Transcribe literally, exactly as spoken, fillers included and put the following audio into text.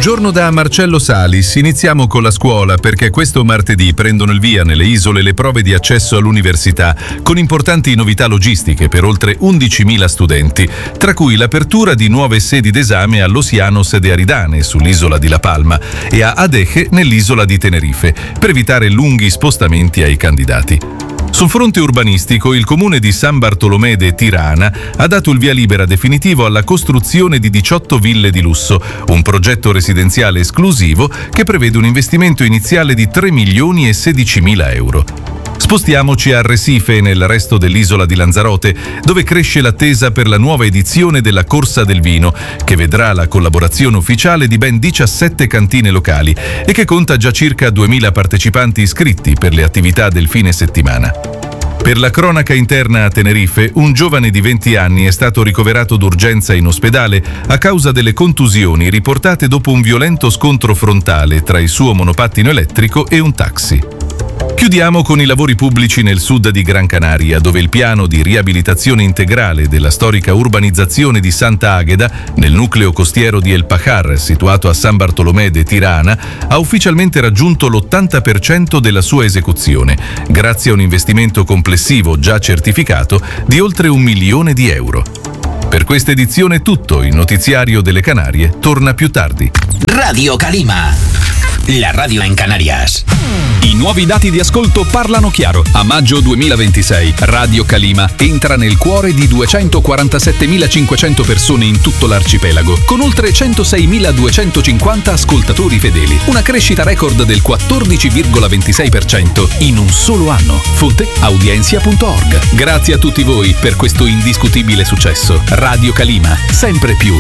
Buongiorno da Marcello Salis. Iniziamo con la scuola perché questo martedì prendono il via nelle isole le prove di accesso all'università con importanti novità logistiche per oltre undicimila studenti, tra cui l'apertura di nuove sedi d'esame all'Osianos de Aridane sull'isola di La Palma e a Adeje nell'isola di Tenerife per evitare lunghi spostamenti ai candidati. Sul fronte urbanistico, il comune di San Bartolomé de Tirana ha dato il via libera definitivo alla costruzione di diciotto ville di lusso, un progetto residenziale esclusivo che prevede un investimento iniziale di tre milioni e sedicimila euro. Spostiamoci a Recife, nel resto dell'isola di Lanzarote, dove cresce l'attesa per la nuova edizione della Corsa del Vino, che vedrà la collaborazione ufficiale di ben diciassette cantine locali e che conta già circa duemila partecipanti iscritti per le attività del fine settimana. Per la cronaca interna a Tenerife, un giovane di venti anni è stato ricoverato d'urgenza in ospedale a causa delle contusioni riportate dopo un violento scontro frontale tra il suo monopattino elettrico e un taxi. Chiudiamo con i lavori pubblici nel sud di Gran Canaria, dove il piano di riabilitazione integrale della storica urbanizzazione di Santa Águeda, nel nucleo costiero di El Pajar, situato a San Bartolomé de Tirana, ha ufficialmente raggiunto l'ottanta per cento della sua esecuzione, grazie a un investimento complessivo già certificato di oltre un milione di euro. Per questa edizione è tutto, il notiziario delle Canarie torna più tardi. Radio Calima, la radio in Canarias. I nuovi dati di ascolto parlano chiaro. A maggio duemilaventisei, Radio Calima entra nel cuore di duecentoquarantasettemilacinquecento persone in tutto l'arcipelago, con oltre centoseimiladuecentocinquanta ascoltatori fedeli. Una crescita record del quattordici virgola ventisei per cento in un solo anno. Fonte audiencia punto org. Grazie a tutti voi per questo indiscutibile successo. Radio Calima, sempre più